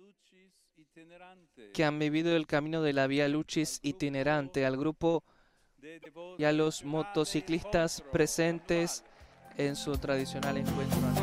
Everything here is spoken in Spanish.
que han vivido el camino de la Vía Lucis itinerante, al grupo y a los motociclistas presentes en su tradicional encuentro anual.